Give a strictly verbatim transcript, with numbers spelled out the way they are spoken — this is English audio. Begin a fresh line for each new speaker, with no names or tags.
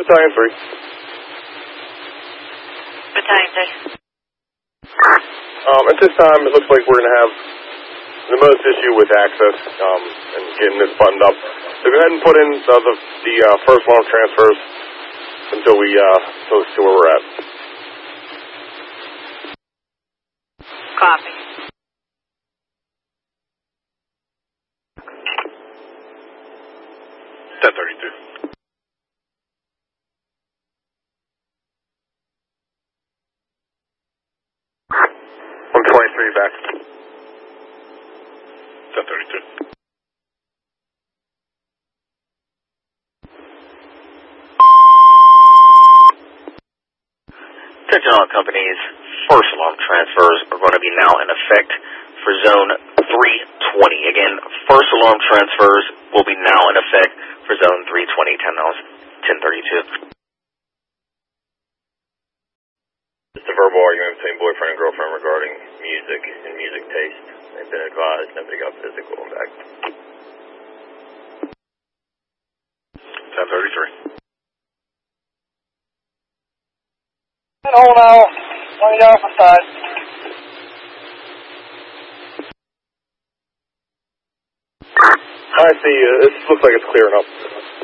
Battalion three.
Battalion three.
Um, at this time, it looks like we're going to have the most issue with access um, and getting this buttoned up. So go ahead and put in uh, the, the uh, first alarm transfers until we uh, until we see where we're at.
Copy.
ten thirty-two. one twenty-three back. ten thirty-two.
Attention all companies, first alarm transfers are going to be now in effect for zone three twenty. Again, first alarm transfers will be now in effect for zone three twenty, ten thirty-two.
Just a verbal argument between boyfriend and girlfriend regarding music and music taste. They've been advised, nobody got physical in fact. ten thirty-three.
Hold on, on the opposite side.
I see, uh, it looks like it's clearing up.